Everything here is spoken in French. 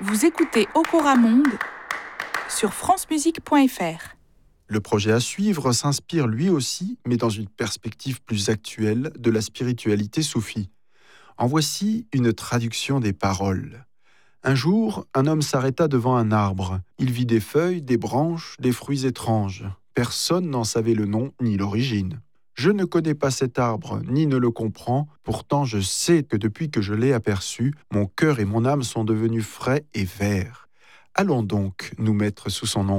Vous écoutez Okora Monde sur francemusique.fr. Le projet à suivre s'inspire lui aussi, mais dans une perspective plus actuelle, de la spiritualité soufie. En voici une traduction des paroles. Un jour, un homme s'arrêta devant un arbre. Il vit des feuilles, des branches, des fruits étranges. Personne n'en savait le nom ni l'origine. Je ne connais pas cet arbre, ni ne le comprends, pourtant je sais que depuis que je l'ai aperçu, mon cœur et mon âme sont devenus frais et verts. Allons donc nous mettre sous son ombre.